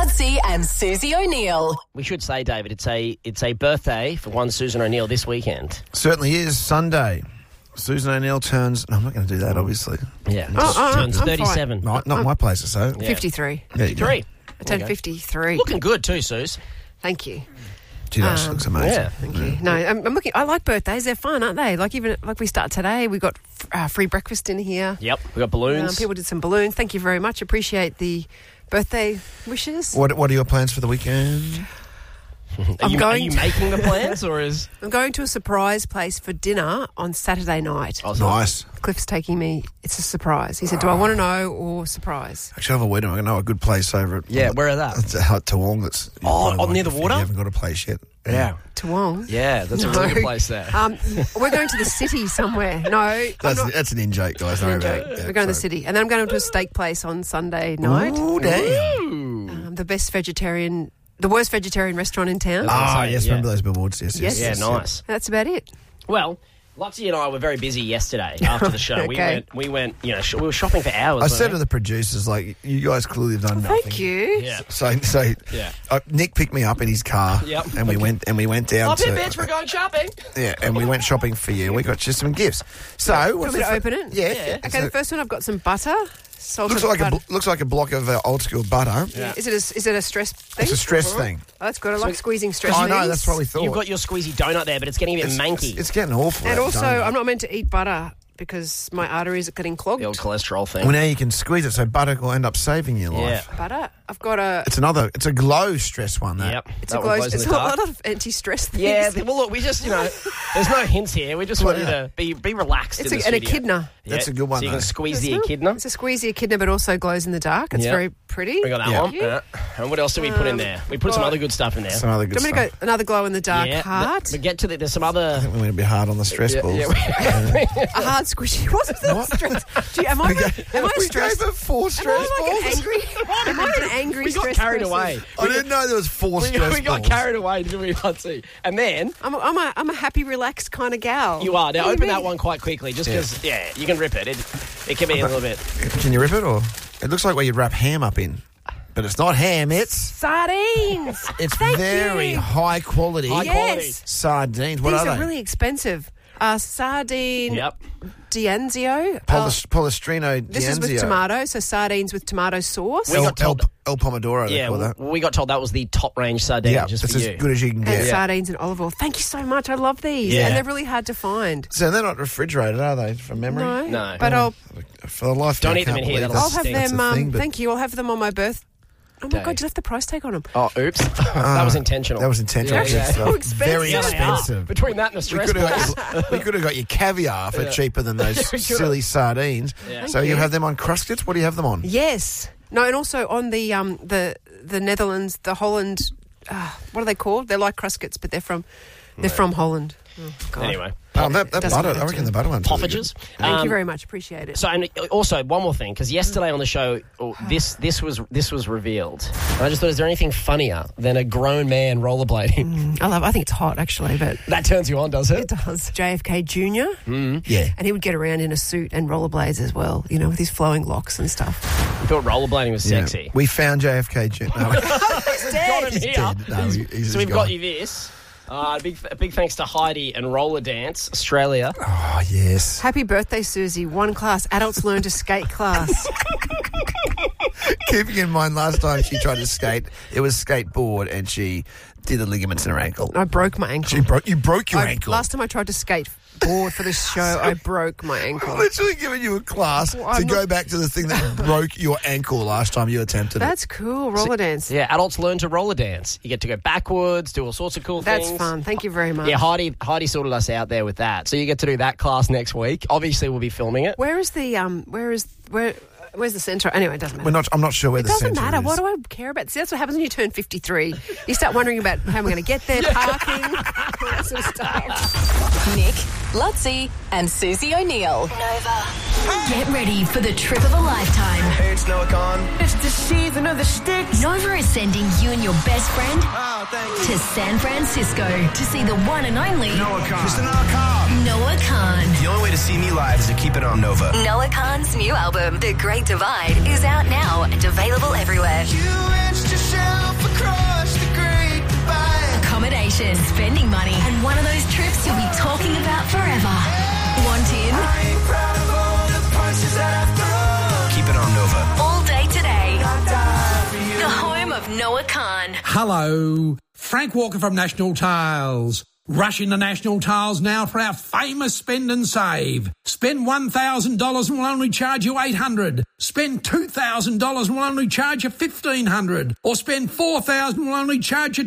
Ludsey and Susie O'Neill. We should say, David, it's a birthday for one Susan O'Neill this weekend. Certainly is. Sunday. Susan O'Neill turns... No, I'm not going to do that, obviously. Yeah, I'm turns fine. 37. Not my place to say. Yeah. 53. There you go. 3. I turned 53. Looking good too, Suze. Thank you. She does. Looks amazing. Yeah. Thank you. No, I'm looking. I like birthdays. They're fun, aren't they? Like we start today. We got free breakfast in here. Yep, we got balloons. People did some balloons. Thank you very much. Appreciate the birthday wishes. What are your plans for the weekend? Are you making the plans, or is... I'm going to a surprise place for dinner on Saturday night. Oh, Nice. Cliff's taking me. It's a surprise. He said, "Do I want to know or surprise?" Actually, I have a wedding. I know a good place over at... Yeah, where are that? It's at Toowong. That's... Near the water? You haven't got a place yet. Toowong. Yeah, that's a really good place there. We're going to the city somewhere. No, That's an in-joke, guys. Don't worry about it. we're going to the city, and then I'm going to a steak place on Sunday night. Ooh, damn. The worst vegetarian restaurant in town. Yes, remember those billboards? Yes. Yeah, nice. That's about it. Well, Luxie and I were very busy yesterday after the show. Okay. We went, we were shopping for hours. I said to the producers, like, you guys clearly have done nothing. Thank you. Yeah. So Yeah. Nick picked me up in his car, Yep. and we went down Up to... here, bitch, we're going shopping. Yeah, and we went shopping for you. We got you some gifts. So, Do you want me to open it? Yeah. Okay, the first one I've got some butter. Looks like a block of old school butter. Yeah. Is it a stress thing? It's a stress thing. Oh, that's good. I like squeezing stress I things. know, that's what we thought. You've got your squeezy donut there, but it's getting a bit manky. It's getting awful. And that also, donut. I'm not meant to eat butter because my arteries are getting clogged. The old cholesterol thing. Well, now you can squeeze it, so butter will end up saving your life. Yeah. Butter. I've got a. It's a glow stress one. That. Yep. It's That a one glow. glows in It's the a dark. lot of anti-stress things. Yeah, well, look, we just, there's no hints here. We just want you to be relaxed It's in the an studio. echidna. That's a good one, So you can though. squeeze the echidna. It's a squeezy echidna, but also glows in the dark. It's Yeah. very pretty. We got that Yeah. one. Yeah. And what else did we put in there? We put some other good stuff in there. Some other good Do you want me to stuff. go another glow in the dark heart? But get to there's some other... We went a bit hard on the stress balls. A hard squishy. What's that stress? Am I We stressed? gave her 4 stress Am I balls. like an angry? Am I an angry We got stress carried person? away. I didn't know there was 4 stress balls. We got carried away, didn't we, Ludsey? And then... I'm a happy, relaxed kind of gal. You are. Now, What do you open mean? that one quite quickly, just because, you can rip it. It can be a little bit... Can you rip it, or it looks like where you'd wrap ham up in, but it's not ham. It's Sardines. Thank very you. high quality. Yes. Sardines. What These are are they? really expensive. Sardine Yep. D'Anzio. Polestrino D'Anzio. This is with tomato, so sardines with tomato sauce. We got told- El Pomodoro. They Yeah, call that. we got told that was the top-range sardine, Yeah, just it's for as you. good as you can And get. sardines and olive oil. Thank you so much. I love these. Yeah. And they're really hard to find. So they're not refrigerated, are they? From memory. No. But I'll For the life. Don't I eat them can't in here, believe that'll have that's them. a thing, but Thank you. I'll have them on my birth. Oh my Day. God, you left the price tag on them. Oh, oops. That was intentional. That was intentional. Yeah, yeah. So expensive. Very Yeah, they are. expensive. Between that and the We stress could have got your caviar for cheaper than those silly sardines. Yeah. So you have them on Cruskits? What do you have them on? Yes. No, and also on the Netherlands, the Holland. What are they called? They're like Cruskits, but they're from Holland. Oh, God. Anyway. That Doesn't butter, matter. I reckon the butter one's really Poffages. Thank you very much. Appreciate it. So, and also one more thing, because yesterday on the show, this was revealed. And I just thought, is there anything funnier than a grown man rollerblading? I think it's hot, actually, but That turns you on, does it? it does. JFK Jr. Yeah. And he would get around in a suit and rollerblades as well, with his flowing locks and stuff. You thought rollerblading was sexy. We found JFK Jr. No, Got him he's here. dead. No, he's So we've gone. got you this. A big thanks to Heidi and Roller Dance Australia. Oh, yes. Happy birthday, Susie. One class. Adults learn to skate class. Keeping in mind, last time she tried to skate, it was skateboard, and she did the ligaments in her ankle. I broke my ankle. You broke your ankle. Last time I tried to skate board for this show, I broke my ankle. Literally giving you a class to go back to the thing that broke your ankle last time you attempted That's cool. Roller dance. Yeah, adults learn to roller dance. You get to go backwards, do all sorts of cool That's things. fun. Thank you very much. Yeah, Heidi sorted us out there with that. So you get to do that class next week. Obviously, we'll be filming it. Where's the centre? Anyway, it doesn't matter. I'm not sure where It the doesn't centre matter. is. What do I care about? See, that's what happens when you turn 53. You start wondering about how I'm going to get there, parking, all that sort of stuff. Nick, Ludsey and Susie O'Neill. Nova. Get ready for the trip of a lifetime. Hey, it's Noah Khan. It's the season of the sticks. Nova is sending you and your best friend to San Francisco to see the one and only Noah Khan. Mr. Noah Khan. Noah Khan. The only way to see me live is to keep it on Nova. Noah Khan's new album, The Great Divide, is out now and available everywhere. You reached to show spending money and one of those trips you'll be talking about forever. Want in? Keep it on Nova. All day today. The home of Noah Khan. Hello, Frank Walker from National Tiles. Rush into National Tiles now for our famous spend and save. Spend $1,000 and we'll only charge you $800. Spend $2,000 and we'll only charge you $1,500. Or spend $4,000 and we'll only charge you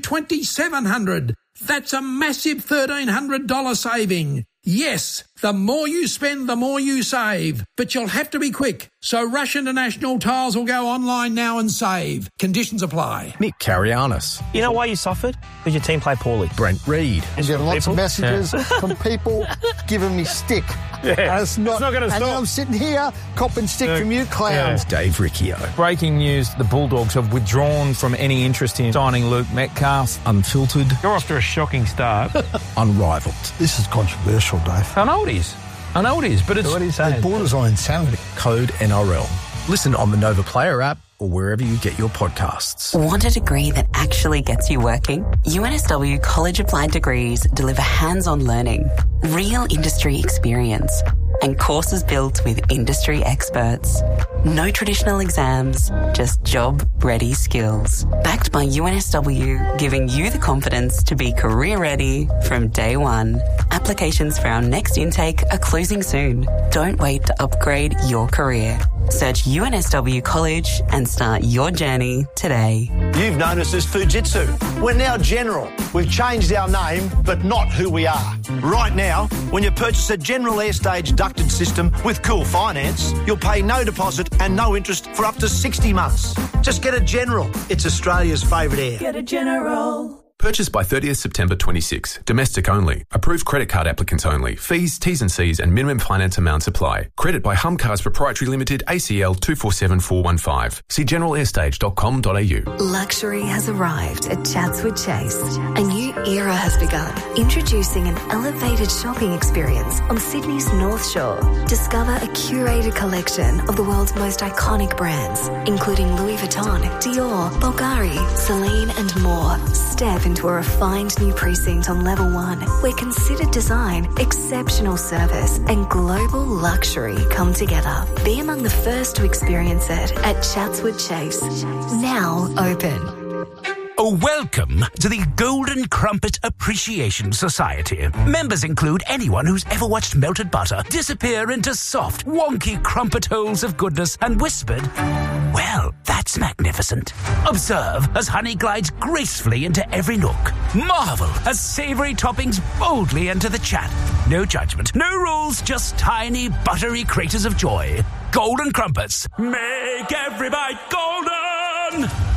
$2,700. That's a massive $1,300 saving. Yes, the more you spend, the more you save. But you'll have to be quick. So rush into National Tiles or go online now and save. Conditions apply. Nick Carianis. You know why you suffered? Because your team played poorly. Brent Reed. I'm getting lots of messages from people giving me stick. Yeah. It's not going to stop. And then I'm sitting here copping stick from you clowns. Dave Riccio. Breaking news, the Bulldogs have withdrawn from any interest in signing Luke Metcalf. Unfiltered. You're off to a shocking start. Unrivaled. This is controversial, Dave. I know it is, but it's... What are you saying? It borders on insanity. Code NRL. Listen on the Nova Player app or wherever you get your podcasts. Want a degree that actually gets you working? UNSW College Applied Degrees deliver hands-on learning, real industry experience, and courses built with industry experts. No traditional exams, just job-ready skills. Backed by UNSW, giving you the confidence to be career-ready from day one. Applications for our next intake are closing soon. Don't wait to upgrade your career. Search UNSW College and start your journey today. You've known us as Fujitsu. We're now General. We've changed our name, but not who we are. Right now, when you purchase a General Airstage ducted system with Cool Finance, you'll pay no deposit and no interest for up to 60 months. Just get a General. It's Australia's favourite air. Get a General. Purchased by 30th September 26. Domestic only. Approved credit card applicants only. Fees, T's and C's and minimum finance amounts apply. Credit by Humcars Proprietary Limited, ACL 247415. See generalairstage.com.au. Luxury has arrived at Chatswood Chase. A new era has begun. Introducing an elevated shopping experience on Sydney's North Shore. Discover a curated collection of the world's most iconic brands, including Louis Vuitton, Dior, Bulgari, Celine and more. Step into a refined new precinct on level 1 where considered design, exceptional service and global luxury come together. Be among the first to experience it at Chatswood Chase. Now open. Welcome to the Golden Crumpet Appreciation Society. Members include anyone who's ever watched melted butter disappear into soft, wonky crumpet holes of goodness and whispered, "Well, that's magnificent." Observe as honey glides gracefully into every nook. Marvel as savoury toppings boldly enter the chat. No judgment, no rules, just tiny, buttery craters of joy. Golden Crumpets. Make every bite golden!